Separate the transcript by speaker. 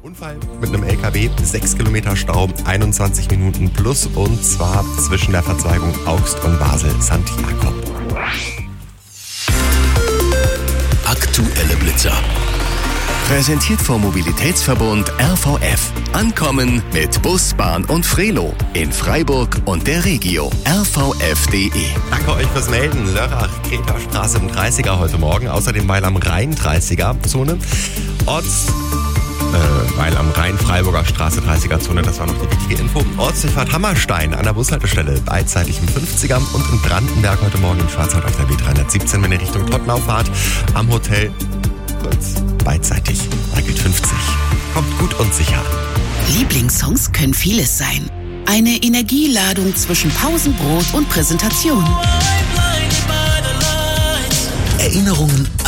Speaker 1: Unfall mit einem LKW, 6 Kilometer Stau, 21 Minuten plus, und zwar zwischen der Verzweigung Augst und Basel-St. Jakob.
Speaker 2: Aktuelle Blitzer. Präsentiert vom Mobilitätsverbund RVF. Ankommen mit Bus, Bahn und Frelo in Freiburg und der Regio. rvf.de.
Speaker 1: Danke euch fürs Melden. Lörrach, Kreta-Straße im 30er heute Morgen. Außerdem Weil am Rhein 30er-Zone. Weil am Rhein Freiburger Straße 30er-Zone, das war noch die wichtige Info. Ortsdurchfahrt Hammerstein an der Bushaltestelle, beidseitig im 50er, und in Brandenberg heute Morgen im Schwarzwald auf der B317, wenn ihr Richtung Tottenau fahrt, am Hotel kurz beidseitig, da gilt 50. Kommt gut und sicher.
Speaker 3: Lieblingssongs können vieles sein. Eine Energieladung zwischen Pausenbrot und Präsentation.
Speaker 2: Erinnerungen